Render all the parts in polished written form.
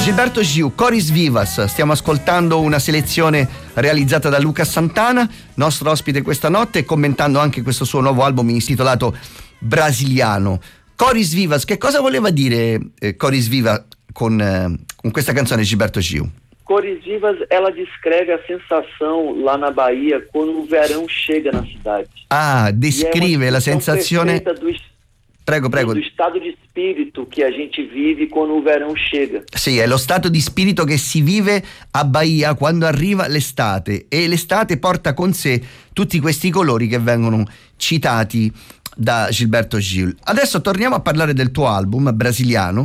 Gilberto Gil, Coris Vivas, stiamo ascoltando una selezione realizzata da Luca Santana, nostro ospite questa notte, e commentando anche questo suo nuovo album intitolato Brasiliano. Coris Vivas, che cosa voleva dire Coris Viva con questa canzone, Gilberto Gil? Coris Vivas, ela descreve a sensação lá na Bahia quando o verão chega na cidade. Ah, descrive la sensazione... Prego. Do stato di spirito che a gente vive quando il verão chega. Sì, è lo stato di spirito che si vive a Bahia quando arriva l'estate, e l'estate porta con sé tutti questi colori che vengono citati da Gilberto Gil. Adesso torniamo a parlare del tuo album Brasiliano,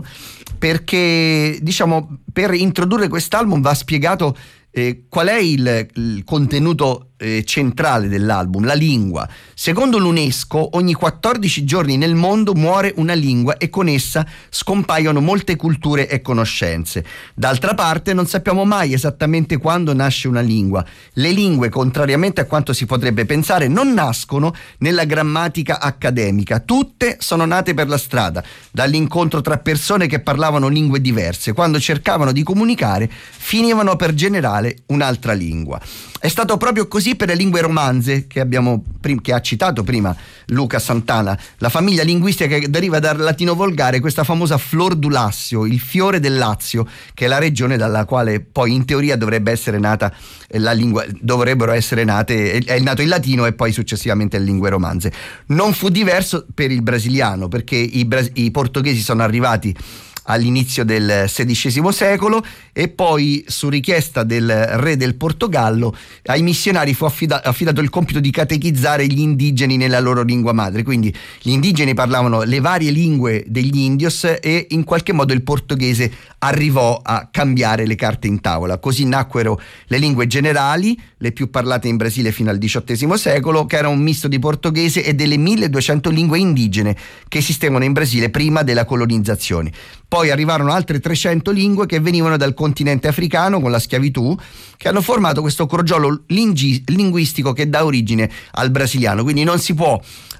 perché diciamo per introdurre quest'album va spiegato qual è il contenuto centrale dell'album, la lingua. Secondo l'UNESCO, ogni 14 giorni nel mondo muore una lingua e con essa scompaiono molte culture e conoscenze. D'altra parte, non sappiamo mai esattamente quando nasce una lingua. Le lingue, contrariamente a quanto si potrebbe pensare, non nascono nella grammatica accademica. Tutte sono nate per la strada, dall'incontro tra persone che parlavano lingue diverse. Quando cercavano di comunicare, finivano per generare un'altra lingua. È stato proprio così per le lingue romanze che ha citato prima Luca Santana, la famiglia linguistica che deriva dal latino volgare, questa famosa Flor du Lazio, il fiore del Lazio, che è la regione dalla quale poi in teoria dovrebbe essere nata la lingua, dovrebbero essere nate, è nato il latino e poi successivamente le lingue romanze. Non fu diverso per il brasiliano, perché i portoghesi sono arrivati all'inizio del XVI secolo e poi, su richiesta del re del Portogallo, ai missionari fu affidato il compito di catechizzare gli indigeni nella loro lingua madre. Quindi gli indigeni parlavano le varie lingue degli indios e in qualche modo il portoghese arrivò a cambiare le carte in tavola. Così nacquero le lingue generali, le più parlate in Brasile fino al XVIII secolo, che era un misto di portoghese e delle 1200 lingue indigene che esistevano in Brasile prima della colonizzazione. Poi arrivarono altre 300 lingue che venivano dal continente africano con la schiavitù, che hanno formato questo crogiolo linguistico che dà origine al brasiliano. Quindi non si può